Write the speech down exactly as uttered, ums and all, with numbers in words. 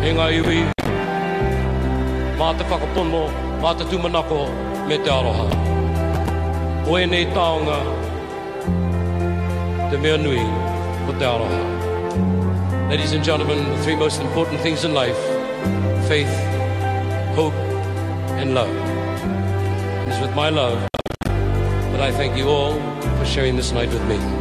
e ngā iwi, mā te whakapono, mā te tūmanako, me te aroha. O e nei taonga, te mea nui, o te aroha. Ladies and gentlemen, the three most important things in life, faith, hope, and love. It is with my love that I thank you all for sharing this night with me.